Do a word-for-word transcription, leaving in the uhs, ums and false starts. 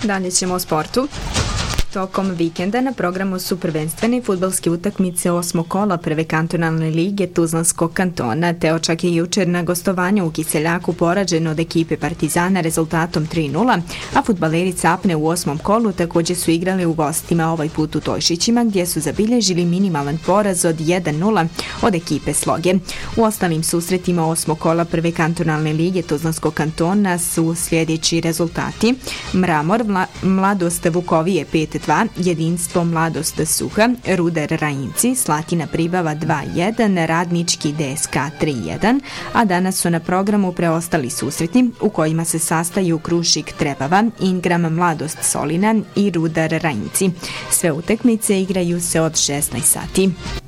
Dalje ćemo o sportu. Tokom vikenda na programu su prvenstvene fudbalske utakmice osmog kola prve kantonalne lige Tuzlanskog kantona. Teočak je jučer na gostovanju u Kiseljaku poražen od ekipe Partizana rezultatom tri nula, a fudbaleri Capne u osmom kolu također su igrali u gostima, ovaj put u Tojšićima, gdje su zabilježili minimalan poraz od jedan nula od ekipe Sloge. U ostalim susretima osmog kola prve kantonalne lige Tuzlanskog kantona su sljedeći rezultati: Mramor Mla, Mladost Vukovije pet dva, Jedinstvo Mladost Suha, Ruder Rajinci, Slatina Pribava dva jedan, Radnički D S K tri jedan, a danas su na programu preostali susreti u kojima se sastaju Krušik Trebava, Ingram Mladost Solina i Rudar Rajinci. Sve utakmice igraju se od šesnaest sati.